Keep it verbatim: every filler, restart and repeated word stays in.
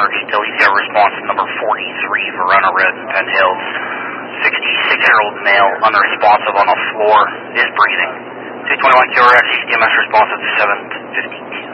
Emergency Utilities, got a response to number forty-three, Verona Red, Penn Hills. sixty-six-year-old male, unresponsive on the floor, is breathing. two twenty-one Q R X, E C M S response at seven fifty.